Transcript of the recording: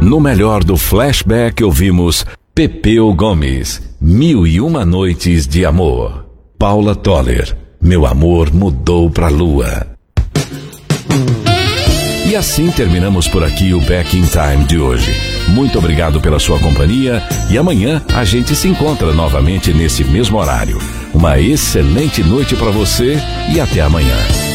No melhor do flashback ouvimos Pepeu Gomes, 1001 Noites de Amor. Paula Toller, Meu Amor Mudou Pra Lua. E assim terminamos por aqui o Back in Time de hoje. Muito obrigado pela sua companhia e amanhã a gente se encontra novamente nesse mesmo horário. Uma excelente noite para você e até amanhã.